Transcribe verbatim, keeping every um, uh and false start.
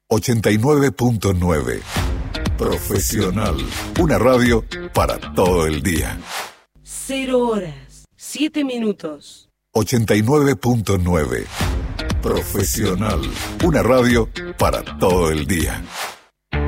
ochenta y nueve punto nueve. Profesional. Una radio para todo el día. Cero horas, siete minutos. ochenta y nueve punto nueve. Profesional. Una radio para todo el día.